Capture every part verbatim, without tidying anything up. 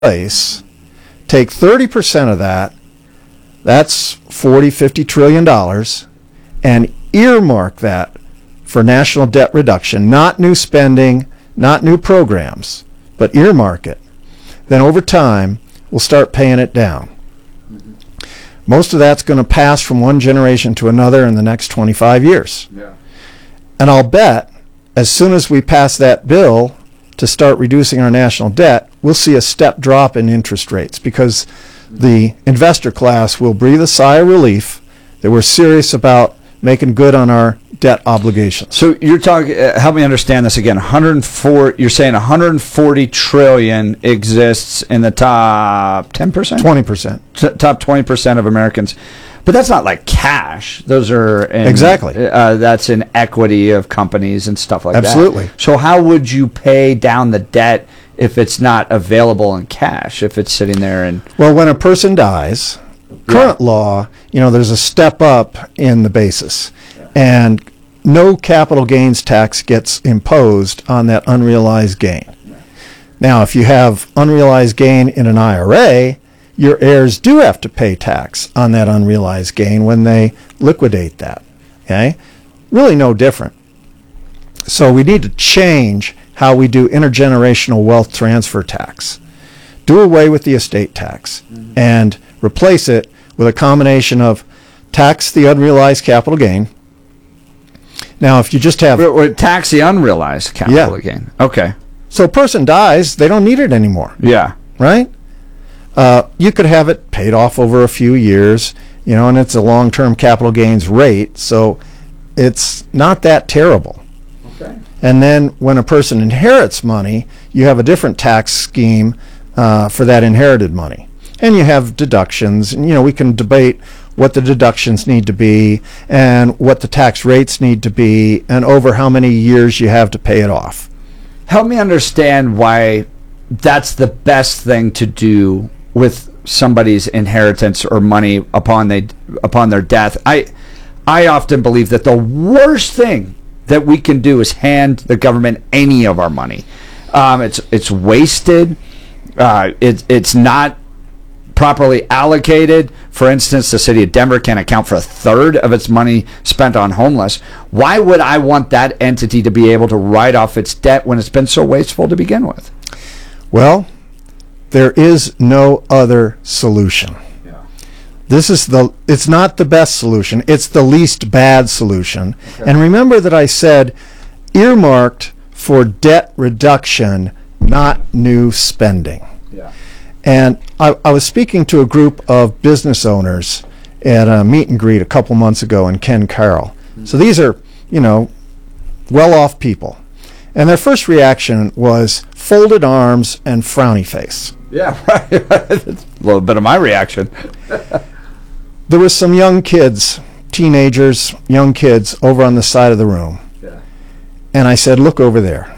place, take thirty percent of that, that's forty, fifty trillion dollars, and earmark that for national debt reduction, not new spending, not new programs, but earmark it. Then over time, we'll start paying it down. Mm-hmm. Most of that's going to pass from one generation to another in the next twenty-five years. Yeah. And I'll bet as soon as we pass that bill to start reducing our national debt, we'll see a step drop in interest rates because the investor class will breathe a sigh of relief that we're serious about making good on our debt obligations. So you're talking, uh, help me understand this again, one hundred four, you're saying one hundred forty trillion exists in the top ten percent? twenty percent. T- top twenty percent of Americans. But that's not like cash. Those are in, exactly. Uh, that's in equity of companies and stuff like Absolutely. that. Absolutely. So how would you pay down the debt if it's not available in cash? If it's sitting there and well, when a person dies, current yeah. law, you know, there's a step up in the basis, yeah. and no capital gains tax gets imposed on that unrealized gain. Yeah. Now, if you have unrealized gain in an I R A, your heirs do have to pay tax on that unrealized gain when they liquidate that. Okay? Really no different. So we need to change how we do intergenerational wealth transfer tax. Do away with the estate tax mm-hmm. and replace it with a combination of tax the unrealized capital gain. Now, if you just have... Or, or tax the unrealized capital yeah. gain. Okay. So a person dies, they don't need it anymore. Yeah. Right? Uh, you could have it paid off over a few years, you know, and it's a long-term capital gains rate, so it's not that terrible. Okay. And then when a person inherits money, you have a different tax scheme uh, for that inherited money. And you have deductions, and, you know, we can debate what the deductions need to be and what the tax rates need to be and over how many years you have to pay it off. Help me understand why that's the best thing to do with somebody's inheritance or money upon they upon their death. I I often believe that the worst thing that we can do is hand the government any of our money. Um, it's it's wasted. Uh, it, it's not properly allocated. For instance, the city of Denver can't account for a third of its money spent on homeless. Why would I want that entity to be able to write off its debt when it's been so wasteful to begin with? Well, there is no other solution. Yeah. This is the, it's not the best solution. It's the least bad solution. Okay. And remember that I said earmarked for debt reduction, not new spending. Yeah. And I, I was speaking to a group of business owners at a meet and greet a couple months ago in Ken Carroll. Mm-hmm. So these are, you know, well-off people. And their first reaction was folded arms and frowny face. Yeah, right. That's a little bit of my reaction. There was some young kids, teenagers, young kids, over on the side of the room. Yeah. And I said, look over there.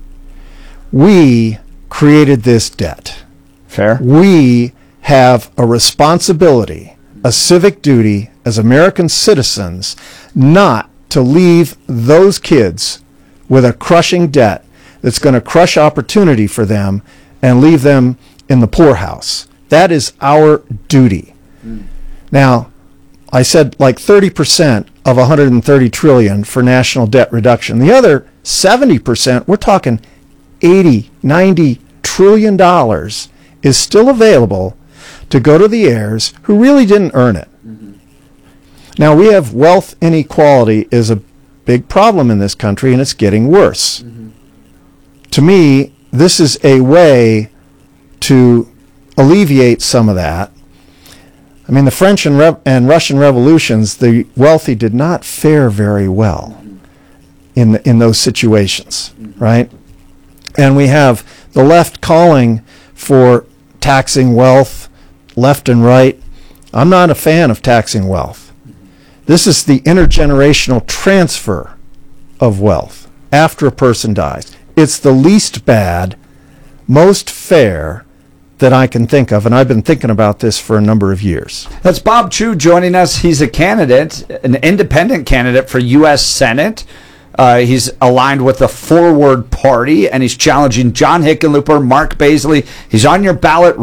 We created this debt. Fair. We have a responsibility, a civic duty as American citizens, not to leave those kids with a crushing debt that's going to crush opportunity for them and leave them in the poorhouse. That is our duty. Mm. Now, I said like thirty percent of one hundred thirty trillion dollars for national debt reduction. The other seventy percent, we're talking eighty, ninety trillion dollars is still available to go to the heirs who really didn't earn it. Mm-hmm. Now, we have wealth inequality is a big problem in this country, and it's getting worse. Mm-hmm. To me, this is a way to alleviate some of that. I mean, the French and, Re- and Russian revolutions, the wealthy did not fare very well mm-hmm. in the, in those situations, mm-hmm. right? And we have the left calling for taxing wealth left and right. I'm not a fan of taxing wealth. Mm-hmm. This is the intergenerational transfer of wealth after a person dies. It's the least bad, most fair that I can think of, and I've been thinking about this for a number of years. That's Bob Chew joining us. He's a candidate, an independent candidate for U S Senate. Uh, he's aligned with the Forward Party, and he's challenging John Hickenlooper, Mark Baisley. He's on your ballot